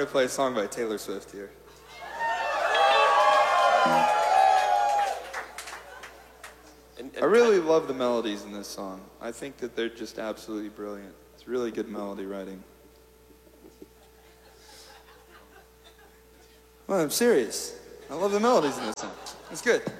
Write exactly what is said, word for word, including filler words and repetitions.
play a song by Taylor Swift here. And, and I really love the melodies in this song. I think that they're just absolutely brilliant. It's really good melody writing. Well, I'm serious. I love the melodies in this song. It's good.